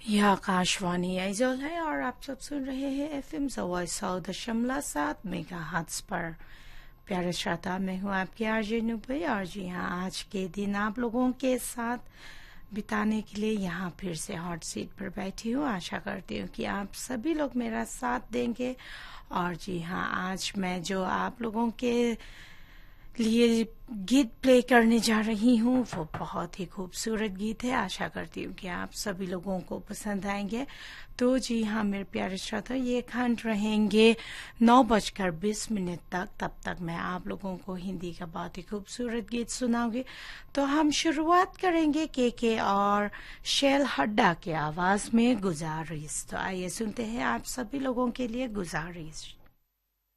यह आकाशवाणी आइजोल है और आप सब सुन रहे हैं एफएम 100.7 मेगा हर्ट्ज पर। प्यारे श्रोता, मैं हूँ आपकी आरजे नुबई और जी हाँ, आज के दिन आप लोगों के साथ बिताने के लिए यहाँ फिर से हॉट सीट पर बैठी हूँ। आशा करती हूँ कि आप सभी लोग मेरा साथ देंगे। और जी हाँ, आज मैं जो आप लोगों के लिए गीत प्ले करने जा रही हूँ वो बहुत ही खूबसूरत गीत है। आशा करती हूँ कि आप सभी लोगों को पसंद आएंगे। तो जी हाँ मेरे प्यारे श्रोता, ये खंड रहेंगे 9:20 तक। तब तक मैं आप लोगों को हिंदी का बहुत ही खूबसूरत गीत सुनाऊंगी। तो हम शुरुआत करेंगे के और शैल हड्डा के आवाज में गुजारिश। तो आइए सुनते हैं आप सभी लोगों के लिए गुजारिश।